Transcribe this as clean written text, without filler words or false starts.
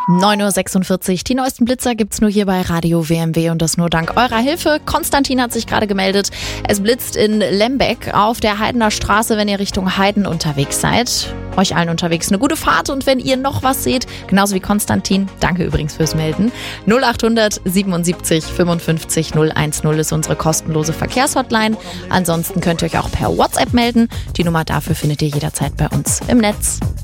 9:46 Uhr. Die neuesten Blitzer gibt's nur hier bei Radio WMW und das nur dank eurer Hilfe. Konstantin hat sich gerade gemeldet. Es blitzt in Lembeck auf der Heidener Straße, wenn ihr Richtung Heiden unterwegs seid. Euch allen unterwegs eine gute Fahrt und wenn ihr noch was seht, genauso wie Konstantin, danke übrigens fürs Melden. 0800 77 55 010 ist unsere kostenlose Verkehrshotline. Ansonsten könnt ihr euch auch per WhatsApp melden. Die Nummer dafür findet ihr jederzeit bei uns im Netz.